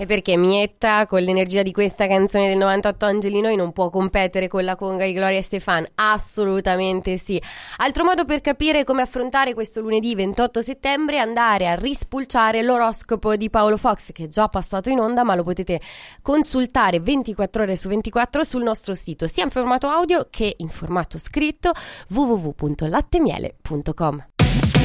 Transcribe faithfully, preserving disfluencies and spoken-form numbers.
E perché Mietta, con l'energia di questa canzone del novantotto Angelino, non può competere con la conga di Gloria Estefan? Assolutamente sì. Altro modo per capire come affrontare questo lunedì ventotto settembre è andare a rispulciare l'oroscopo di Paolo Fox, che è già passato in onda, ma lo potete consultare ventiquattro ore su ventiquattro sul nostro sito, sia in formato audio che in formato scritto, w w w punto lattemiele punto com.